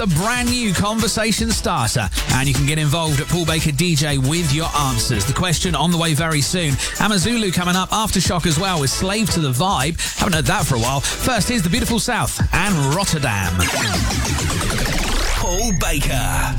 a brand new conversation starter, and you can get involved at Paul Baker DJ with your answers. The question on the way very soon. Amazulu coming up, Aftershock as well with Slave to the Vibe. Haven't heard that for a while. First, here's the beautiful South and Rotterdam. Paul Baker.